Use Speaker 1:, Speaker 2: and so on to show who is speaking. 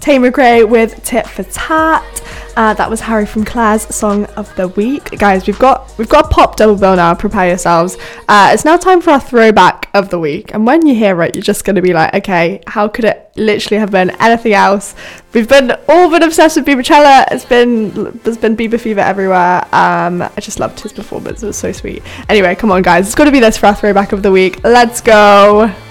Speaker 1: Tay McRae with Tit for Tat. That was Harry from Claire's Song of the Week. Guys, we've got a pop double bill now. Prepare yourselves. It's now time for our throwback of the week. And when you hear it, you're just going to be like, okay, how could it literally have been anything else? We've all been obsessed with Biebercella. There's been Bieber fever everywhere. I just loved his performance. It was so sweet. Anyway, come on, guys. It's got to be this for our throwback of the week. Let's go.